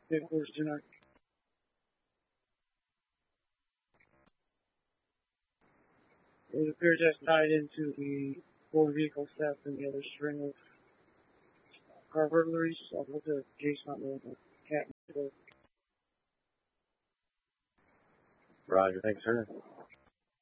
vehicles do not. It appears that's tied into the 4 vehicle theft and the other string of car burglaries. I'll look at Jason on the cat. Roger, thanks, sir.